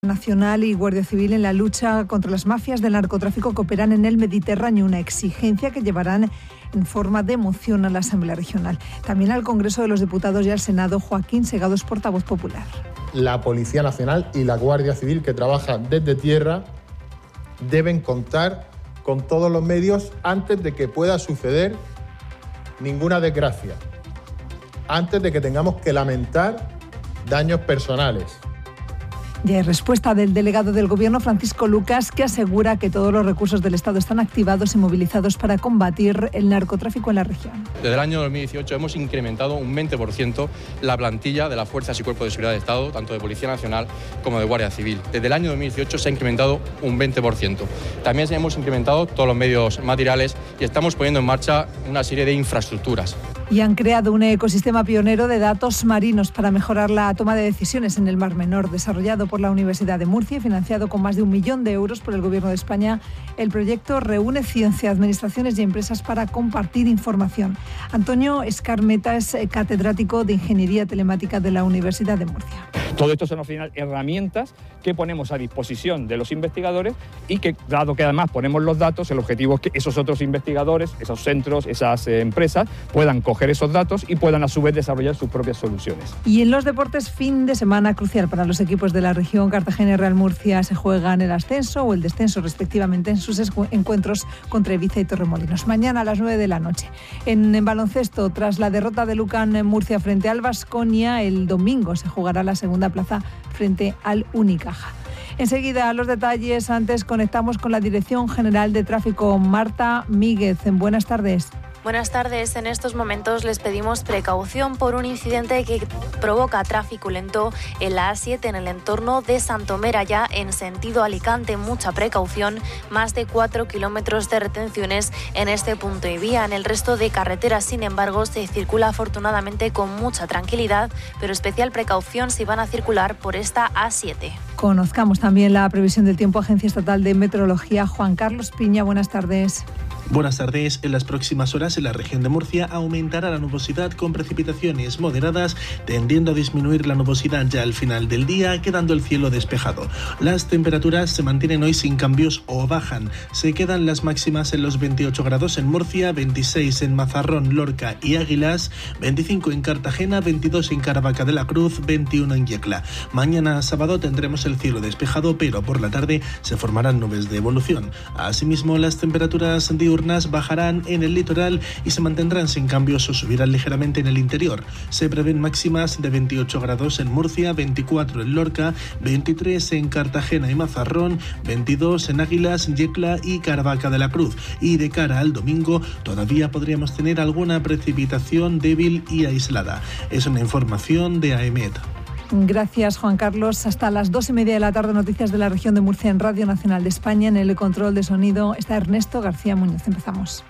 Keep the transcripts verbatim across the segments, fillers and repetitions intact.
Nacional y Guardia Civil en la lucha contra las mafias del narcotráfico que operan en el Mediterráneo, una exigencia que llevarán en forma de moción a la Asamblea Regional. También al Congreso de los Diputados y al Senado. Joaquín Segado es portavoz popular. La Policía Nacional y la Guardia Civil, que trabajan desde tierra, deben contar con todos los medios antes de que pueda suceder ninguna desgracia, antes de que tengamos que lamentar daños personales. Ya hay respuesta del delegado del Gobierno, Francisco Lucas, que asegura que todos los recursos del Estado están activados y movilizados para combatir el narcotráfico en la región. Desde el año dos mil dieciocho hemos incrementado un veinte por ciento la plantilla de las fuerzas y cuerpos de seguridad del Estado, tanto de Policía Nacional como de Guardia Civil. Desde el año dos mil dieciocho se ha incrementado un veinte por ciento. También hemos incrementado todos los medios materiales y estamos poniendo en marcha una serie de infraestructuras. Y han creado un ecosistema pionero de datos marinos para mejorar la toma de decisiones en el Mar Menor, desarrollado por la Universidad de Murcia y financiado con más de un millón de euros por el Gobierno de España. El proyecto reúne ciencia, administraciones y empresas para compartir información. Antonio Escarmeta es catedrático de Ingeniería Telemática de la Universidad de Murcia. Todo esto son al final herramientas que ponemos a disposición de los investigadores y que, dado que además ponemos los datos, el objetivo es que esos otros investigadores, esos centros, esas eh, empresas puedan coger esos datos y puedan a su vez desarrollar sus propias soluciones. Y en los deportes, fin de semana crucial para los equipos de la región. Cartagena y Real Murcia se juegan el ascenso o el descenso respectivamente en sus encuentros contra Ibiza y Torremolinos. Mañana a las nueve de la noche. En, en baloncesto, tras la derrota de Lucan en Murcia frente al Baskonia, el domingo se jugará la segunda plaza frente al Unicaja. Enseguida los detalles, antes conectamos con la Dirección General de Tráfico. Marta Míguez, buenas tardes. Buenas tardes. En estos momentos les pedimos precaución por un incidente que provoca tráfico lento en la A siete en el entorno de Santomera, ya en sentido Alicante. Mucha precaución, más de cuatro kilómetros de retenciones en este punto y vía. En el resto de carreteras, sin embargo, se circula afortunadamente con mucha tranquilidad, pero especial precaución si van a circular por esta A siete. Conozcamos también la previsión del tiempo. Agencia Estatal de Meteorología. Juan Carlos Piña, buenas tardes. Buenas tardes. En las próximas horas en la región de Murcia aumentará la nubosidad con precipitaciones moderadas, tendiendo a disminuir la nubosidad ya al final del día, quedando el cielo despejado. Las temperaturas se mantienen hoy sin cambios o bajan. Se quedan las máximas en los veintiocho grados en Murcia, veintiséis en Mazarrón, Lorca y Águilas, veinticinco en Cartagena, veintidós en Caravaca de la Cruz, veintiuno en Yecla. Mañana sábado tendremos el cielo despejado, pero por la tarde se formarán nubes de evolución. Asimismo, las temperaturas diurnas bajarán en el litoral y se mantendrán sin cambios o subirán ligeramente en el interior. Se prevén máximas de veintiocho grados en Murcia, veinticuatro en Lorca, veintitrés en Cartagena y Mazarrón, veintidós en Águilas, Yecla y Caravaca de la Cruz. Y de cara al domingo todavía podríamos tener alguna precipitación débil y aislada. Es una información de AEMET. Gracias, Juan Carlos. Hasta las dos y media de la tarde, noticias de la región de Murcia en Radio Nacional de España. En el control de sonido está Ernesto García Muñoz. Empezamos.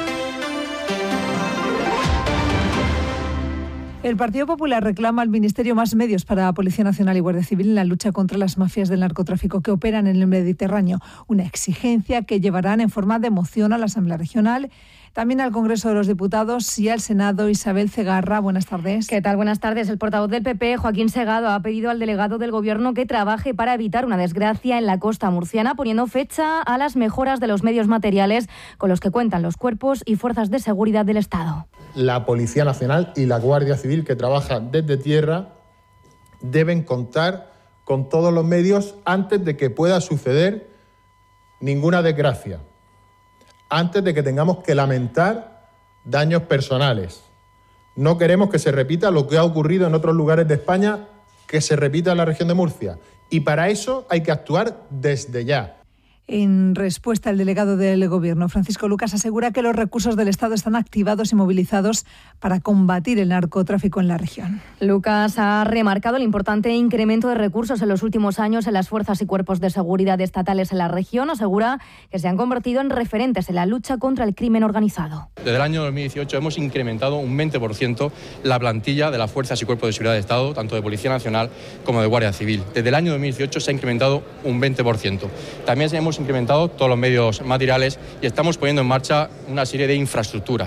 El Partido Popular reclama al Ministerio más medios para Policía Nacional y Guardia Civil en la lucha contra las mafias del narcotráfico que operan en el Mediterráneo. Una exigencia que llevarán en forma de moción a la Asamblea Regional, también al Congreso de los Diputados y al Senado. Isabel Cegarra, buenas tardes. ¿Qué tal? Buenas tardes. El portavoz del P P, Joaquín Segado, ha pedido al delegado del Gobierno que trabaje para evitar una desgracia en la costa murciana, poniendo fecha a las mejoras de los medios materiales con los que cuentan los cuerpos y fuerzas de seguridad del Estado. La Policía Nacional y la Guardia Civil, que trabajan desde tierra, deben contar con todos los medios antes de que pueda suceder ninguna desgracia, antes de que tengamos que lamentar daños personales. No queremos que se repita lo que ha ocurrido en otros lugares de España, que se repita en la región de Murcia. Y para eso hay que actuar desde ya. En respuesta, el delegado del Gobierno, Francisco Lucas, asegura que los recursos del Estado están activados y movilizados para combatir el narcotráfico en la región. Lucas ha remarcado el importante incremento de recursos en los últimos años en las fuerzas y cuerpos de seguridad estatales en la región. Asegura que se han convertido en referentes en la lucha contra el crimen organizado. Desde el año dos mil dieciocho hemos incrementado un veinte por ciento la plantilla de las fuerzas y cuerpos de seguridad del Estado, tanto de Policía Nacional como de Guardia Civil. Desde el año dos mil dieciocho se ha incrementado un veinte por ciento. También hemos incrementado todos los medios materiales y estamos poniendo en marcha una serie de infraestructuras.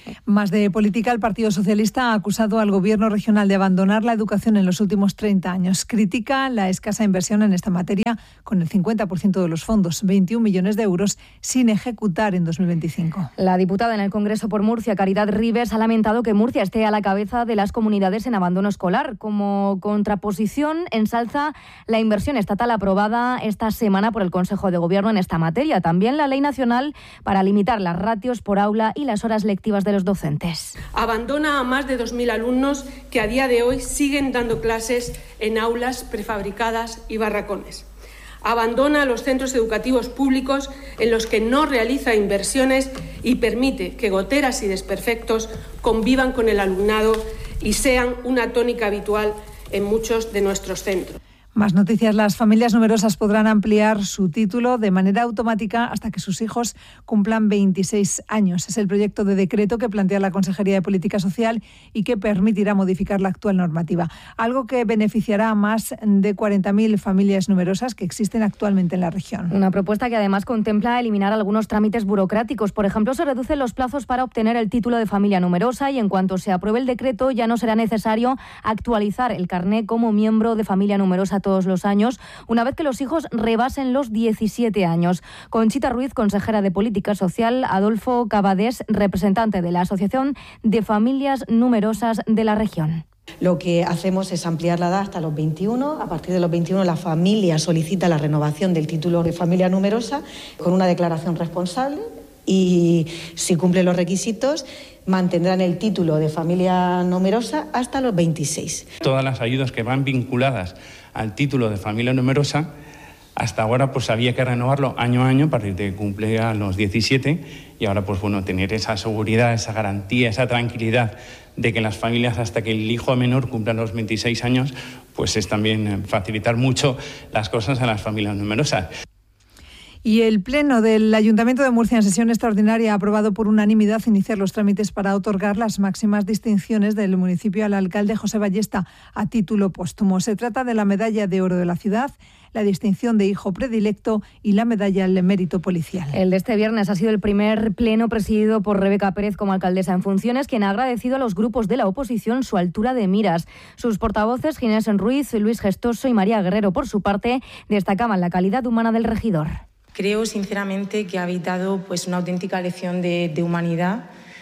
Más de política, el Partido Socialista ha acusado al Gobierno regional de abandonar la educación en los últimos treinta años. Critica la escasa inversión en esta materia, con el cincuenta por ciento de los fondos, veintiún millones de euros, sin ejecutar en dos mil veinticinco. La diputada en el Congreso por Murcia, Caridad Ribes, ha lamentado que Murcia esté a la cabeza de las comunidades en abandono escolar. Como contraposición, ensalza la inversión estatal aprobada esta semana por el Consejo de Gobierno en esta materia. También la Ley Nacional para limitar las ratios por aula y las horas lectivas de los docentes. Abandona a más de dos mil alumnos que a día de hoy siguen dando clases en aulas prefabricadas y barracones. Abandona los centros educativos públicos en los que no realiza inversiones y permite que goteras y desperfectos convivan con el alumnado y sean una tónica habitual en muchos de nuestros centros. Más noticias. Las familias numerosas podrán ampliar su título de manera automática hasta que sus hijos cumplan veintiséis años. Es el proyecto de decreto que plantea la Consejería de Política Social y que permitirá modificar la actual normativa. Algo que beneficiará a más de cuarenta mil familias numerosas que existen actualmente en la región. Una propuesta que además contempla eliminar algunos trámites burocráticos. Por ejemplo, se reducen los plazos para obtener el título de familia numerosa y en cuanto se apruebe el decreto ya no será necesario actualizar el carné como miembro de familia numerosa todos los años, una vez que los hijos rebasen los diecisiete años. Conchita Ruiz, consejera de Política Social, Adolfo Cabadés, representante de la Asociación de Familias Numerosas de la región. Lo que hacemos es ampliar la edad hasta los veintiuno. A partir de los veintiuno la familia solicita la renovación del título de familia numerosa con una declaración responsable y, si cumple los requisitos, mantendrán el título de familia numerosa hasta los veintiséis. Todas las ayudas que van vinculadas al título de familia numerosa, hasta ahora pues había que renovarlo año a año para que cumpliera los diecisiete y ahora pues bueno, tener esa seguridad, esa garantía, esa tranquilidad de que las familias hasta que el hijo menor cumpla los veintiséis años, pues es también facilitar mucho las cosas a las familias numerosas. Y el Pleno del Ayuntamiento de Murcia en sesión extraordinaria ha aprobado por unanimidad iniciar los trámites para otorgar las máximas distinciones del municipio al alcalde José Ballesta a título póstumo. Se trata de la Medalla de Oro de la Ciudad, la distinción de hijo predilecto y la Medalla al Mérito Policial. El de este viernes ha sido el primer pleno presidido por Rebeca Pérez como alcaldesa en funciones, quien ha agradecido a los grupos de la oposición su altura de miras. Sus portavoces, Ginés Ruiz, Luis Gestoso y María Guerrero, por su parte, destacaban la calidad humana del regidor. Creo sinceramente que ha habitado pues, una auténtica lección de, de humanidad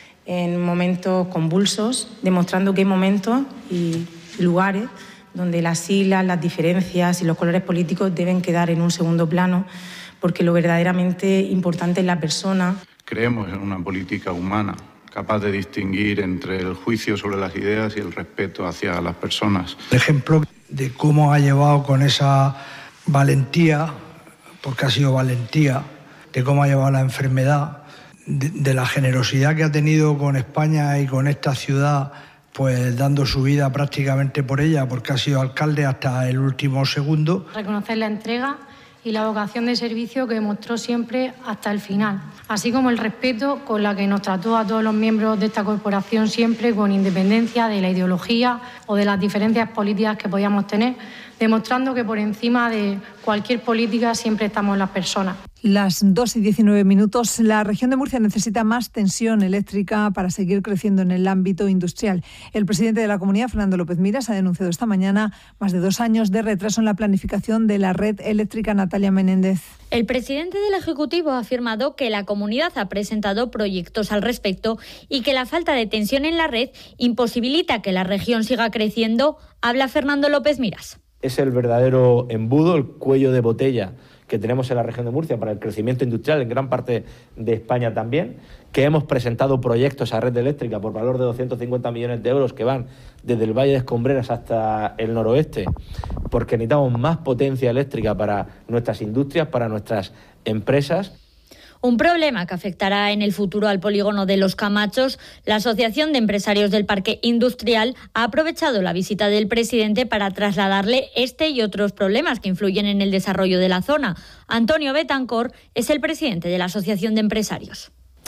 en momentos convulsos, demostrando que hay momentos y lugares donde las siglas, las diferencias y los colores políticos deben quedar en un segundo plano, porque lo verdaderamente importante es la persona. Creemos en una política humana, capaz de distinguir entre el juicio sobre las ideas y el respeto hacia las personas. El ejemplo de cómo ha llevado con esa valentía, porque ha sido valentía, de cómo ha llevado la enfermedad, de, de la generosidad que ha tenido con España y con esta ciudad, pues dando su vida prácticamente por ella, porque ha sido alcalde hasta el último segundo. Reconocer la entrega y la vocación de servicio que demostró siempre hasta el final, así como el respeto con la que nos trató a todos los miembros de esta corporación, siempre con independencia de la ideología o de las diferencias políticas que podíamos tener, demostrando que por encima de cualquier política siempre estamos las personas. Las dos y diecinueve minutos. La región de Murcia necesita más tensión eléctrica para seguir creciendo en el ámbito industrial. El presidente de la comunidad, Fernando López Miras, ha denunciado esta mañana más de dos años de retraso en la planificación de la red eléctrica. Natalia Menéndez. El presidente del Ejecutivo ha afirmado que la comunidad ha presentado proyectos al respecto y que la falta de tensión en la red imposibilita que la región siga creciendo. Habla Fernando López Miras. Es el verdadero embudo, el cuello de botella que tenemos en la región de Murcia para el crecimiento industrial en gran parte de España también, que hemos presentado proyectos a red eléctrica por valor de doscientos cincuenta millones de euros que van desde el Valle de Escombreras hasta el noroeste, porque necesitamos más potencia eléctrica para nuestras industrias, para nuestras empresas. Un problema que afectará en el futuro al polígono de Los Camachos. La Asociación de Empresarios del Parque Industrial ha aprovechado la visita del presidente para trasladarle este y otros problemas que influyen en el desarrollo de la zona. Antonio Betancor es el presidente de la Asociación de Empresarios.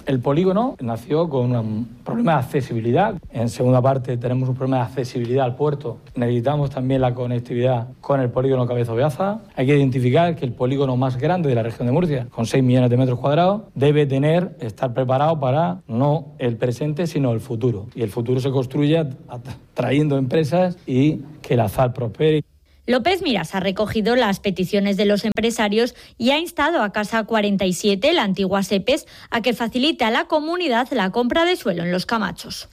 El polígono nació con un problema de accesibilidad. En segunda parte tenemos un problema de accesibilidad al puerto. Necesitamos también la conectividad con el polígono Cabezo Beaza. Hay que identificar que el polígono más grande de la región de Murcia, con seis millones de metros cuadrados, debe tener, estar preparado para no el presente, sino el futuro. Y el futuro se construye atrayendo empresas y que la Z A L prospere. López Miras ha recogido las peticiones de los empresarios y ha instado a Casa cuarenta y siete, la antigua SEPES, a que facilite a la comunidad la compra de suelo en Los Camachos.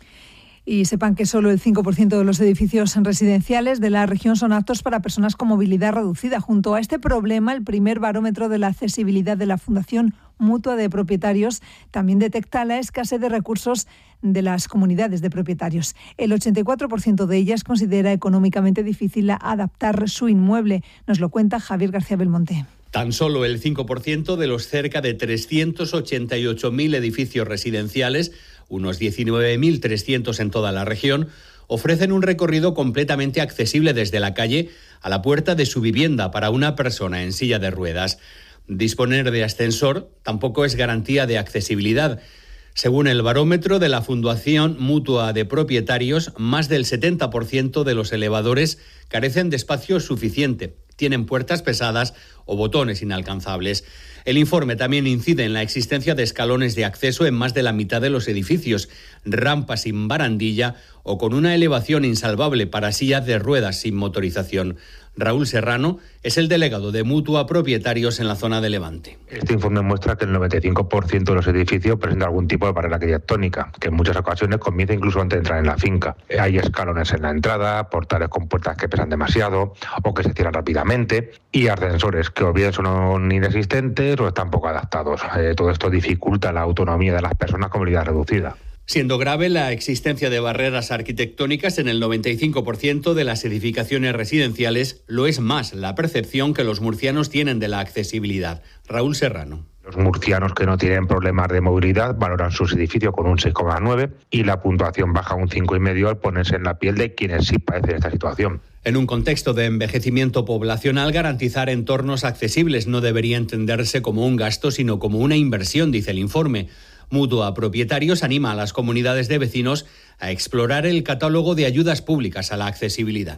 Y sepan que solo el cinco por ciento de los edificios residenciales de la región son aptos para personas con movilidad reducida. Junto a este problema, el primer barómetro de la accesibilidad de la Fundación Mutua de Propietarios también detecta la escasez de recursos de las comunidades de propietarios. El ochenta y cuatro por ciento de ellas considera económicamente difícil adaptar su inmueble. Nos lo cuenta Javier García Belmonte. Tan solo el cinco por ciento de los cerca de trescientos ochenta y ocho mil edificios residenciales, unos diecinueve mil trescientos en toda la región, ofrecen un recorrido completamente accesible desde la calle a la puerta de su vivienda para una persona en silla de ruedas. Disponer de ascensor tampoco es garantía de accesibilidad. Según el barómetro de la Fundación Mutua de Propietarios, más del setenta por ciento de los elevadores carecen de espacio suficiente, tienen puertas pesadas o botones inalcanzables. El informe también incide en la existencia de escalones de acceso en más de la mitad de los edificios, rampas sin barandilla o con una elevación insalvable para sillas de ruedas sin motorización. Raúl Serrano es el delegado de Mutua Propietarios en la zona de Levante. Este informe muestra que el noventa y cinco por ciento de los edificios presenta algún tipo de barrera arquitectónica, que en muchas ocasiones comienza incluso antes de entrar en la finca. Hay escalones en la entrada, portales con puertas que pesan demasiado o que se cierran rápidamente y ascensores que o bien son inexistentes o están poco adaptados. Eh, todo esto dificulta la autonomía de las personas con movilidad reducida. Siendo grave la existencia de barreras arquitectónicas en el noventa y cinco por ciento de las edificaciones residenciales, lo es más la percepción que los murcianos tienen de la accesibilidad. Raúl Serrano. Los murcianos que no tienen problemas de movilidad valoran sus edificios con un seis coma nueve y la puntuación baja un cinco coma cinco al ponerse en la piel de quienes sí padecen esta situación. En un contexto de envejecimiento poblacional, garantizar entornos accesibles no debería entenderse como un gasto, sino como una inversión, dice el informe. Mutua Propietarios anima a las comunidades de vecinos a explorar el catálogo de ayudas públicas a la accesibilidad.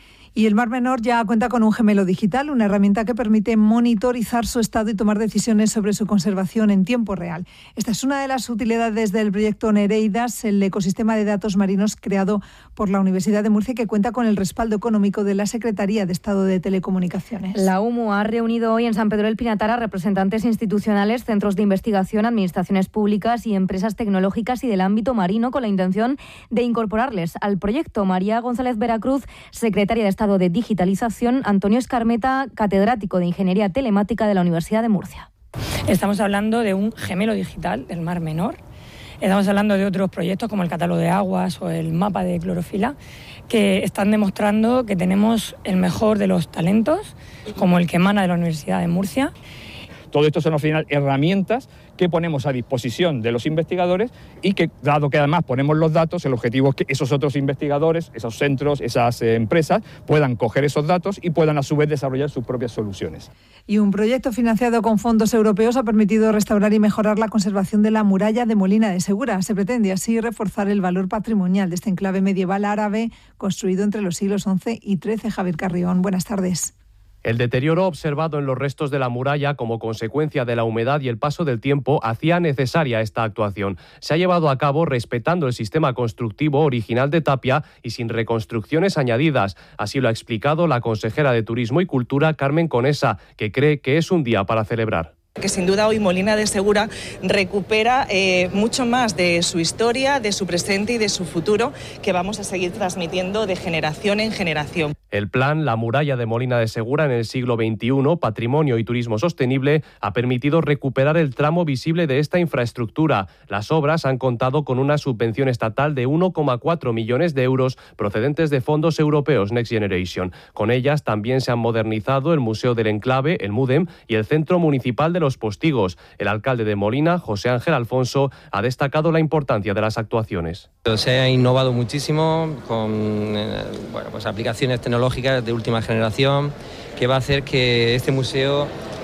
Y el Mar Menor ya cuenta con un gemelo digital, una herramienta que permite monitorizar su estado y tomar decisiones sobre su conservación en tiempo real. Esta es una de las utilidades del proyecto Nereidas, el ecosistema de datos marinos creado por la Universidad de Murcia, que cuenta con el respaldo económico de la Secretaría de Estado de Telecomunicaciones. La U M U ha reunido hoy en San Pedro del Pinatar a representantes institucionales, centros de investigación, administraciones públicas y empresas tecnológicas y del ámbito marino con la intención de incorporarles al proyecto. María González Veracruz, secretaria de Estado de Digitalización, Antonio Escarmeta, catedrático de Ingeniería Telemática de la Universidad de Murcia. Estamos hablando de un gemelo digital del Mar Menor. Estamos hablando de otros proyectos como el catálogo de aguas o el mapa de clorofila, que están demostrando que tenemos el mejor de los talentos, como el que emana de la Universidad de Murcia. Todo esto son al final herramientas que ponemos a disposición de los investigadores y que, dado que además ponemos los datos, el objetivo es que esos otros investigadores, esos centros, esas eh, empresas puedan coger esos datos y puedan a su vez desarrollar sus propias soluciones. Y un proyecto financiado con fondos europeos ha permitido restaurar y mejorar la conservación de la muralla de Molina de Segura. Se pretende así reforzar el valor patrimonial de este enclave medieval árabe construido entre los siglos once y trece. Javier Carrión, buenas tardes. El deterioro observado en los restos de la muralla como consecuencia de la humedad y el paso del tiempo hacía necesaria esta actuación. Se ha llevado a cabo respetando el sistema constructivo original de tapia y sin reconstrucciones añadidas. Así lo ha explicado la consejera de Turismo y Cultura, Carmen Conesa, que cree que es un día para celebrar. Que sin duda hoy Molina de Segura recupera eh, mucho más de su historia, de su presente y de su futuro, que vamos a seguir transmitiendo de generación en generación. El plan La Muralla de Molina de Segura en el siglo veintiuno, Patrimonio y Turismo Sostenible, ha permitido recuperar el tramo visible de esta infraestructura. Las obras han contado con una subvención estatal de uno coma cuatro millones de euros procedentes de fondos europeos Next Generation. Con ellas también se han modernizado el Museo del Enclave, el MUDEM, y el Centro Municipal de los Postigos. El alcalde de Molina, José Ángel Alfonso, ha destacado la importancia de las actuaciones. Se ha innovado muchísimo con eh, bueno, pues aplicaciones tecnológicas de última generación que va a hacer que este museo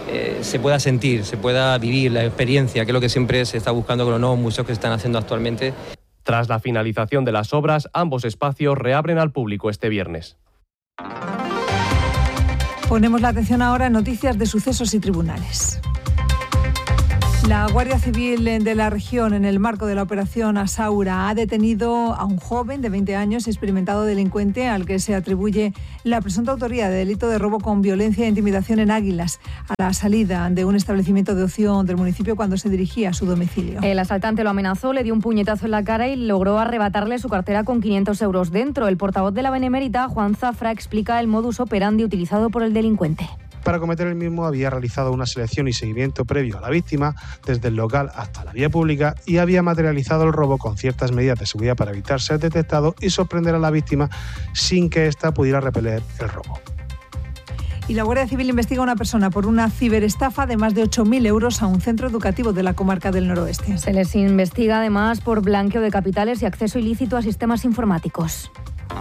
eh, se pueda sentir, se pueda vivir la experiencia, que es lo que siempre se está buscando con los nuevos museos que se están haciendo actualmente. Tras la finalización de las obras, ambos espacios reabren al público este viernes. Ponemos la atención ahora en noticias de sucesos y tribunales. La Guardia Civil de la región, en el marco de la operación Asaura, ha detenido a un joven de veinte años, experimentado delincuente, al que se atribuye la presunta autoría de delito de robo con violencia e intimidación en Águilas, a la salida de un establecimiento de ocio del municipio cuando se dirigía a su domicilio. El asaltante lo amenazó, le dio un puñetazo en la cara y logró arrebatarle su cartera con quinientos euros dentro. El portavoz de la Benemérita, Juan Zafra, explica el modus operandi utilizado por el delincuente. Para cometer el mismo había realizado una selección y seguimiento previo a la víctima desde el local hasta la vía pública y había materializado el robo con ciertas medidas de seguridad para evitar ser detectado y sorprender a la víctima sin que ésta pudiera repeler el robo. Y la Guardia Civil investiga a una persona por una ciberestafa de más de ocho mil euros a un centro educativo de la comarca del Noroeste. Se les investiga además por blanqueo de capitales y acceso ilícito a sistemas informáticos.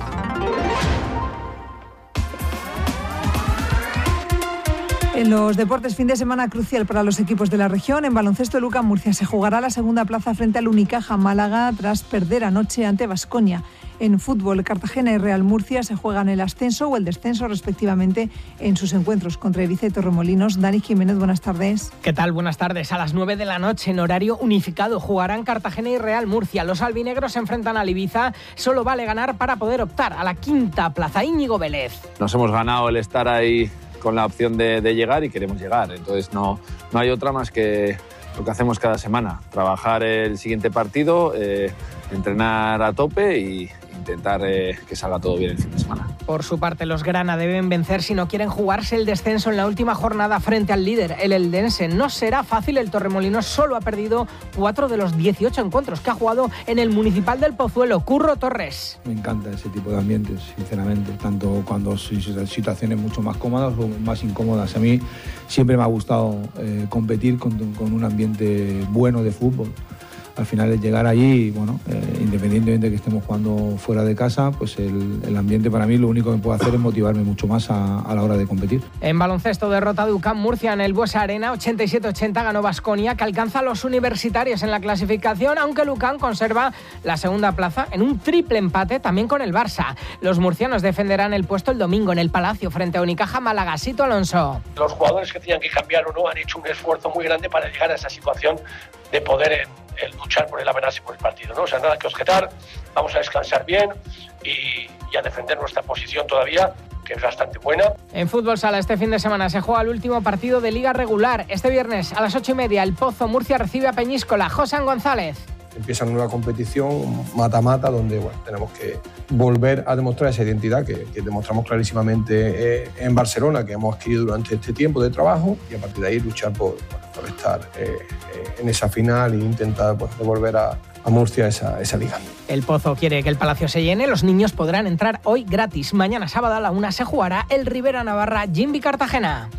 En los deportes, fin de semana crucial para los equipos de la región. En baloncesto, el U C A M Murcia se jugará la segunda plaza frente al Unicaja Málaga tras perder anoche ante Baskonia. En fútbol, Cartagena y Real Murcia se juegan el ascenso o el descenso respectivamente en sus encuentros contra Ibiza y Torremolinos. Dani Jiménez, buenas tardes. ¿Qué tal? Buenas tardes. A las nueve de la noche en horario unificado jugarán Cartagena y Real Murcia. Los albinegros se enfrentan al Ibiza. Solo vale ganar para poder optar a la quinta plaza. Íñigo Vélez. Nos hemos ganado el estar ahí con la opción de, de llegar y queremos llegar. Entonces no, no hay otra más que lo que hacemos cada semana. Trabajar el siguiente partido, eh, entrenar a tope y intentar eh, que salga todo bien el fin de semana. Por su parte, los grana deben vencer si no quieren jugarse el descenso en la última jornada frente al líder, el eldense. No será fácil, el Torremolinos solo ha perdido cuatro de los dieciocho encuentros que ha jugado en el Municipal del Pozuelo. Curro Torres. Me encanta ese tipo de ambientes, sinceramente, tanto cuando hay situaciones mucho más cómodas o más incómodas. A mí siempre me ha gustado eh, competir con, con un ambiente bueno de fútbol. Al final es llegar allí y, bueno, eh, independientemente de que estemos jugando fuera de casa, pues el, el ambiente para mí lo único que puede hacer es motivarme mucho más a, a la hora de competir. En baloncesto, derrota de U C A M Murcia en el Buesa Arena, ochenta y siete ochenta ganó Baskonia, que alcanza a los universitarios en la clasificación, aunque el U C A M conserva la segunda plaza en un triple empate también con el Barça. Los murcianos defenderán el puesto el domingo en el Palacio frente a Unicaja Málaga. Sito Alonso. Los jugadores que tenían que cambiar o no han hecho un esfuerzo muy grande para llegar a esa situación de poder en, el luchar por el amenaza y por el partido, ¿no? O sea, nada que objetar, vamos a descansar bien y, y a defender nuestra posición todavía, que es bastante buena. En fútbol sala, este fin de semana se juega el último partido de liga regular. Este viernes a las ocho y media, el Pozo Murcia recibe a Peñíscola. José González. Empieza una nueva competición mata-mata donde bueno, tenemos que volver a demostrar esa identidad que, que demostramos clarísimamente eh, en Barcelona, que hemos adquirido durante este tiempo de trabajo, y a partir de ahí luchar por, por estar eh, eh, en esa final e intentar pues, devolver a, a Murcia esa, esa liga. El Pozo quiere que el Palacio se llene. Los niños podrán entrar hoy gratis. Mañana sábado a la una se jugará el Rivera Navarra Jimby Cartagena.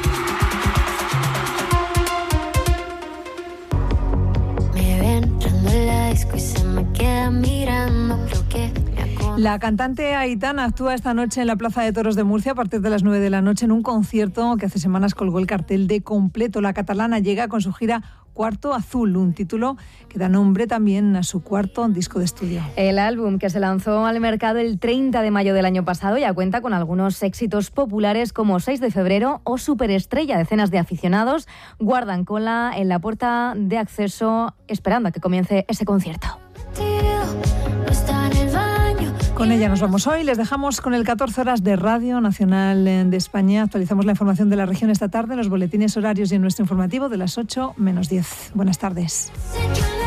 La cantante Aitana actúa esta noche en la Plaza de Toros de Murcia a partir de las nueve de la noche en un concierto que hace semanas colgó el cartel de completo. La catalana llega con su gira Cuarto Azul, un título que da nombre también a su cuarto disco de estudio. El álbum, que se lanzó al mercado el treinta de mayo del año pasado, ya cuenta con algunos éxitos populares como seis de febrero o Superestrella. Decenas de aficionados guardan cola en la puerta de acceso esperando a que comience ese concierto. Con ella nos vamos hoy. Les dejamos con el catorce horas de Radio Nacional de España. Actualizamos la información de la región esta tarde en los boletines horarios y en nuestro informativo de las ocho menos diez. Buenas tardes.